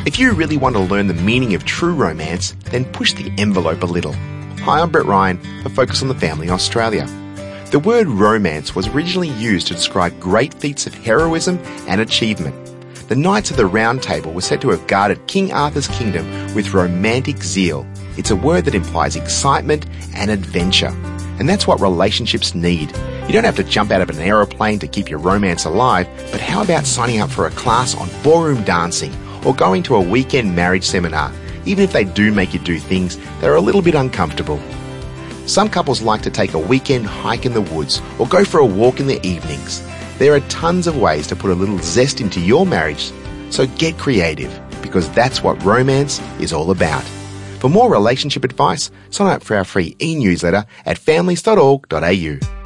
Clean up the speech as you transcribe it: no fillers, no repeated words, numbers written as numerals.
If you really want to learn the meaning of true romance, then push the envelope a little. Hi, I'm Brett Ryan for Focus on the Family Australia. The word romance was originally used to describe great feats of heroism and achievement. The Knights of the Round Table were said to have guarded King Arthur's kingdom with romantic zeal. It's a word that implies excitement and adventure. And that's what relationships need. You don't have to jump out of an aeroplane to keep your romance alive, but how about signing up for a class on ballroom dancing or going to a weekend marriage seminar, even if they do make you do things that are a little bit uncomfortable? Some couples like to take a weekend hike in the woods or go for a walk in the evenings. There are tons of ways to put a little zest into your marriage, so get creative, because that's what romance is all about. For more relationship advice, sign up for our free e-newsletter at families.org.au.